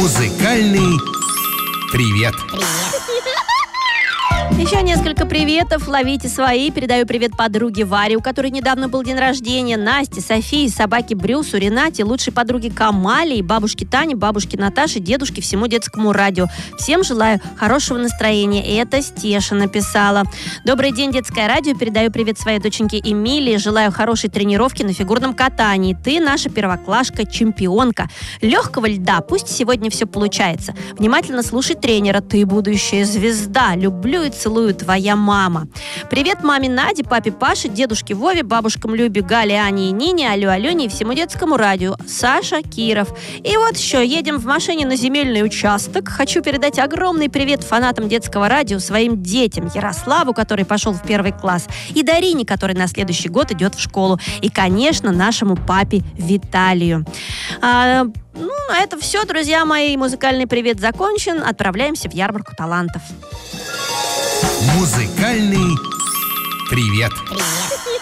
Музыкальный привет. Еще несколько приветов, ловите свои. Передаю привет подруге Варе, у которой недавно был день рождения, Насте, Софии, собаке Брюсу, Ренате, лучшей подруге Камале, бабушке Тане, бабушке Наташе, дедушке, всему детскому радио. Всем желаю хорошего настроения. И это Стеша написала. Добрый день, детское радио. Передаю привет своей доченьке Эмилии. Желаю хорошей тренировки на фигурном катании. Ты наша первоклашка-чемпионка. Легкого льда, пусть сегодня все получается. Внимательно слушай тренера. Ты будущая звезда. Люблю и целую, твоя мама. Привет маме Наде, папе Паше, дедушке Вове, бабушкам Любе, Гале, Ане и Нине, Алле, Алене и всему детскому радио. Саша Киров. И вот еще, едем в машине на земельный участок. Хочу передать огромный привет фанатам детского радио, своим детям. Ярославу, который пошел в 1 класс, и Дарине, который на следующий год идет в школу. И, конечно, нашему папе Виталию. На это все, друзья мои. Музыкальный привет закончен. Отправляемся в ярмарку талантов. Музыкальный привет.